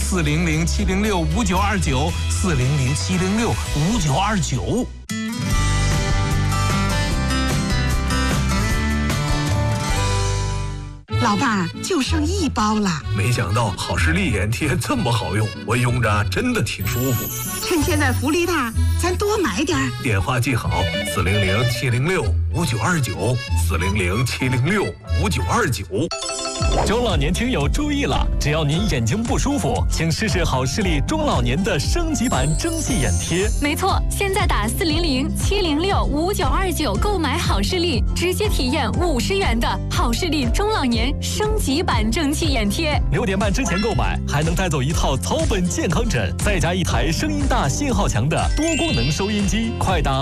，400-706-5929，400-706-5929。 老爸，就剩1包了。 没想到好视力眼贴这么好用，我用着真的挺舒服。 趁现在福利大，咱多买点。 电话记好：400-706-5929，400-706-5929。 中老年听友注意了，只要您眼睛不舒服，请试试好视力中老年的升级版蒸汽眼贴。 没错，现在打400-706-5929购买好视力，直接体验50元的好视力中老年升级版蒸汽眼贴。 6点半之前购买，还能带走一套草本健康枕，再加一台声音大、信号强的多功能收音机。快打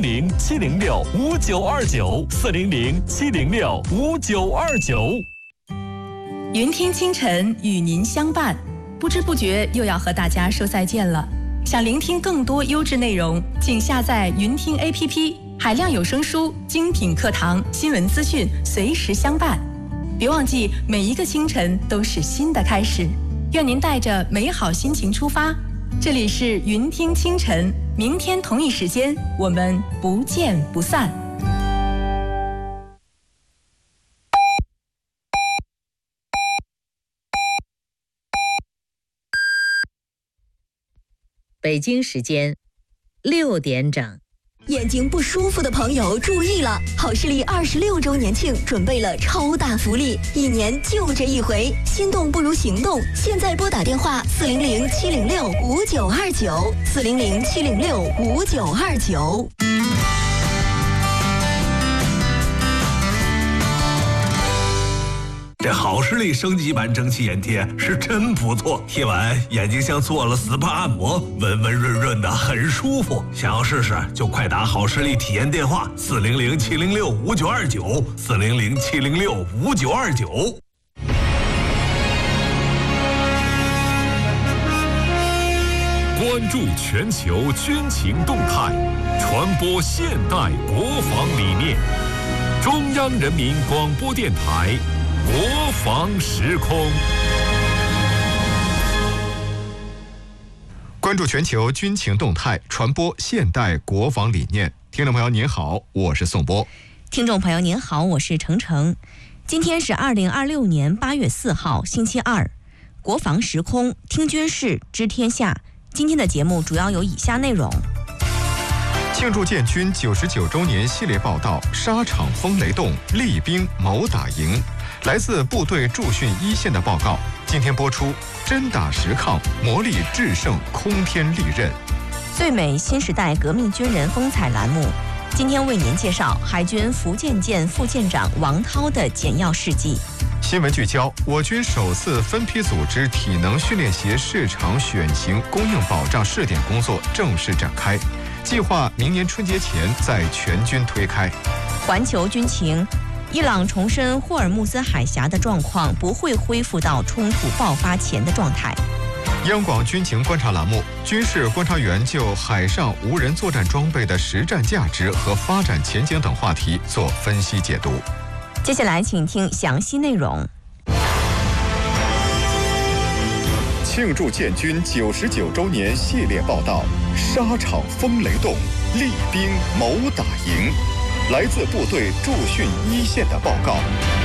400-706-5929，400-706-5929。 云听清晨与您相伴，不知不觉又要和大家说再见了。想聆听更多优质内容，请下载云听 APP， 海量有声书、精品课堂、新闻资讯，随时相伴。别忘记，每一个清晨都是新的开始。愿您带着美好心情出发。这里是云听清晨，明天同一时间，我们不见不散。 北京时间6点整。 眼睛不舒服的朋友注意了，好视力26周年庆准备了超大福利，1年就这一回，心动不如行动。现在拨打电话400-706-5929，400-706-5929。 这好视力升级版蒸汽眼贴是真不错，贴完眼睛像做了 SPA 按摩，温温润润的，很舒服。想要试试就快打好视力体验电话：400-706-5929，400-706-5929。 关注全球军情动态，传播现代国防理念。中央人民广播电台国防时空。 关注全球军情动态，传播现代国防理念。听众朋友您好，我是宋波。 听众朋友您好，我是程程。今天是2026年8月4号，星期二。国防时空，听军事，知天下。今天的节目主要有以下内容： 庆祝建军99周年系列报道，沙场风雷动，厉兵谋打赢。来自部队驻训一线的报告，今天播出。真打实抗，磨砺制胜空天利刃。 最美新时代革命军人风采栏目，今天为您介绍海军福建舰副舰长王涛的简要事迹。 新闻聚焦：我军首次分批组织体能训练鞋市场选型供应保障试点工作正式展开，计划明年春节前在全军推开。 环球军情。伊朗重申霍尔木兹海峡的状况不会恢复到冲突爆发前的状态。 央广军情观察栏目，军事观察员就海上无人作战装备的实战价值和发展前景等话题做分析解读。 接下来请听详细内容。 庆祝建军99周年系列报道，沙场风雷动，厉兵谋打赢。来自部队驻训一线的报告。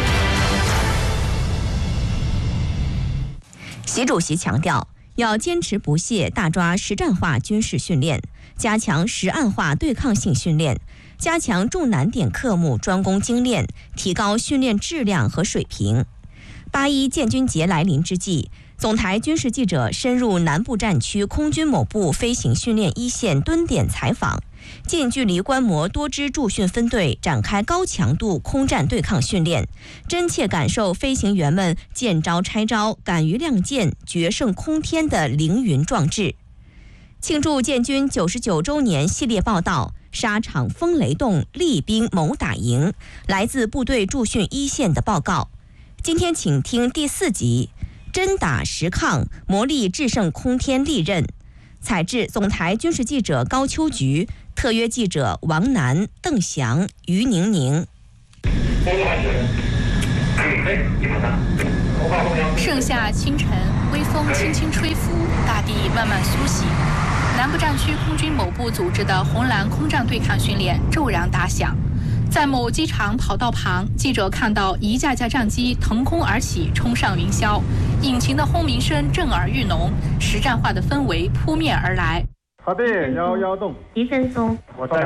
习主席强调，要坚持不懈大抓实战化军事训练，加强实案化对抗性训练，加强重难点科目专攻精练，提高训练质量和水平。8·1建军节来临之际，总台军事记者深入南部战区空军某部飞行训练一线蹲点采访，近距离观摩多支驻训分队展开高强度空战对抗训练，真切感受飞行员们见招拆招、敢于亮剑、决胜空天的凌云壮志。庆祝建军99周年系列报道，沙场风雷动，厉兵谋打赢。来自部队驻训一线的报告。今天请听第4集，真打实抗，磨砺制胜空天利刃。采制总台军事记者高秋菊，特约记者王楠、邓翔、于宁宁。 盛夏清晨， 微风轻轻吹拂，大地慢慢苏醒。南部战区空军某部组织的红蓝空战对抗训练骤然打响。在某机场跑道旁，记者看到一架架战机腾空而起，冲上云霄，引擎的轰鸣声震耳欲聋，实战化的氛围扑面而来。 好的，1动 1分钟， 我在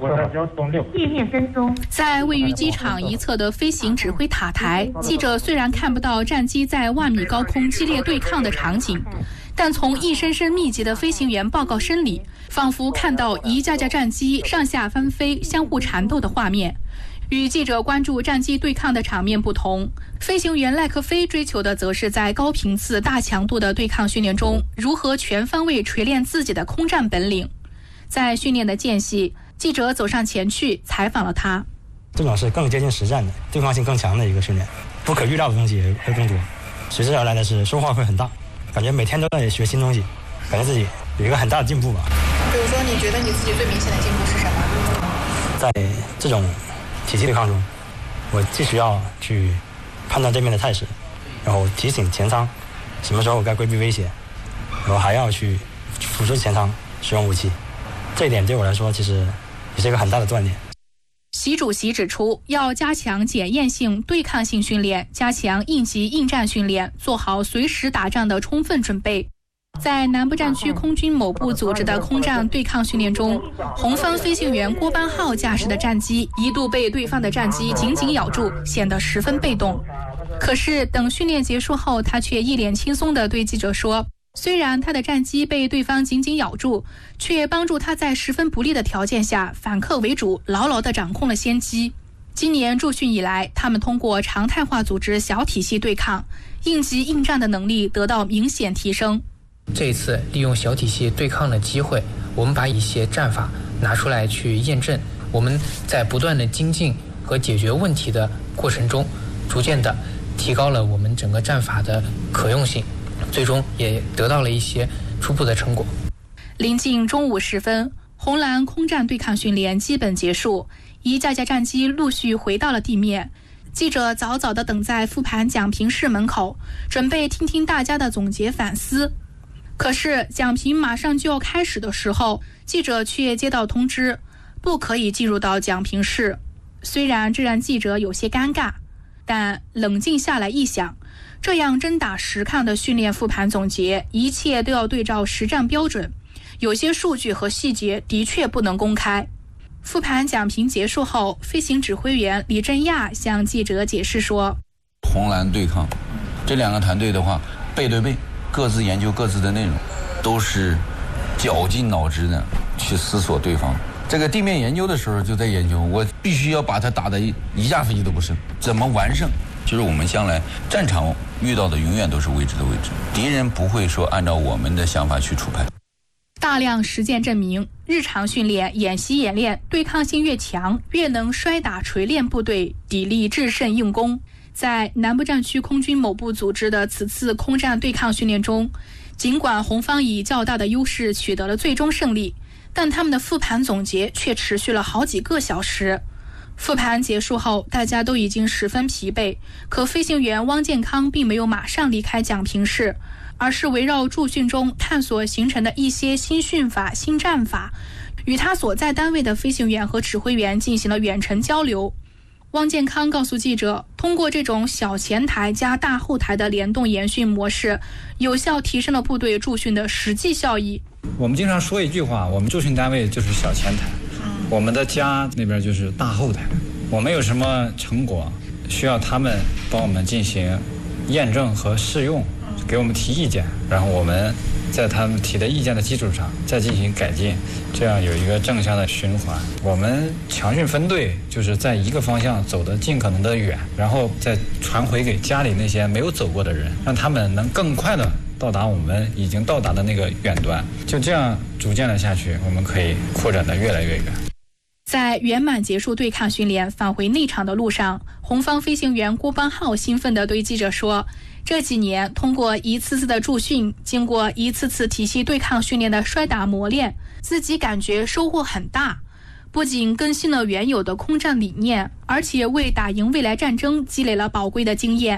1动6， 地面跟踪。 在位于机场一侧的飞行指挥塔台，记者虽然看不到战机在万米高空激烈对抗的场景，但从一声声密集的飞行员报告声里，仿佛看到一架架战机上下翻飞、相互缠斗的画面。与记者关注战机对抗的场面不同，飞行员赖克飞追求的则是在高频次、大强度的对抗训练中，如何全方位锤炼自己的空战本领。在训练的间隙，记者走上前去采访了他。 这种是更接近实战的，对抗性更强的一个训练，不可预料的东西也会更多，随之而来的是收获会很大，感觉每天都在学新东西，感觉自己有一个很大的进步吧。 比如说，你觉得你自己最明显的进步是什么？ 在这种体系对抗中，我既需要去判断对面的态势，然后提醒前舱什么时候该规避威胁，然后还要去辅助前舱使用武器。这一点对我来说其实也是一个很大的锻炼。 习主席指出，要加强检验性、对抗性训练，加强应急应战训练，做好随时打仗的充分准备。在南部战区空军某部组织的空战对抗训练中，红方飞行员郭班浩驾驶的战机一度被对方的战机紧紧咬住，显得十分被动。可是等训练结束后，他却一脸轻松地对记者说，虽然他的战机被对方紧紧咬住，却帮助他在十分不利的条件下反客为主，牢牢地掌控了先机。今年驻训以来，他们通过常态化组织小体系对抗，应急应战的能力得到明显提升。 这一次利用小体系对抗的机会，我们把一些战法拿出来去验证。我们在不断的精进和解决问题的过程中，逐渐的提高了我们整个战法的可用性，最终也得到了一些初步的成果。 临近中午时分，红蓝空战对抗训练基本结束，一架架战机陆续回到了地面。记者早早地等在复盘讲评室门口，准备听听大家的总结反思。可是讲评马上就要开始的时候，记者却接到通知，不可以进入到讲评室。虽然这让记者有些尴尬，但冷静下来一想，这样真打实看的训练复盘总结，一切都要对照实战标准，有些数据和细节的确不能公开。复盘讲评结束后，飞行指挥员李振亚向记者解释说， 红蓝对抗这两个团队的话，背对背各自研究各自的内容，都是绞尽脑汁的去思索对方。这个地面研究的时候就在研究，我必须要把它打得一架飞机都不剩，怎么完胜？就是我们将来战场遇到的永远都是未知的未知，敌人不会说按照我们的想法去出牌。 大量实践证明，日常训练、演习演练，对抗性越强，越能摔打锤炼部队，砥砺制胜硬攻。在南部战区空军某部组织的此次空战对抗训练中，尽管红方以较大的优势取得了最终胜利，但他们的复盘总结却持续了好几个小时。复盘结束后，大家都已经十分疲惫，可飞行员汪建康并没有马上离开讲评室，而是围绕驻训中探索形成的一些新训法、新战法，与他所在单位的飞行员和指挥员进行了远程交流。汪建康告诉记者，通过这种小前台加大后台的联动研训模式，有效提升了部队驻训的实际效益。 我们经常说一句话，我们驻训单位就是小前台，我们的家那边就是大后台。我们有什么成果需要他们帮我们进行验证和试用，给我们提意见，然后我们在他们提的意见的基础上再进行改进，这样有一个正向的循环。我们强训分队就是在一个方向走得尽可能的远，然后再传回给家里那些没有走过的人，让他们能更快的到达我们已经到达的那个远端。就这样逐渐的下去，我们可以扩展得越来越远。 在圆满结束对抗训练返回内场的路上，红方飞行员郭邦浩兴奋地对记者说，这几年通过一次次的驻训，经过一次次体系对抗训练的摔打磨练，自己感觉收获很大，不仅更新了原有的空战理念，而且为打赢未来战争积累了宝贵的经验。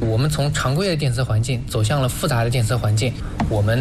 我们从常规的电磁环境走向了复杂的电磁环境，我们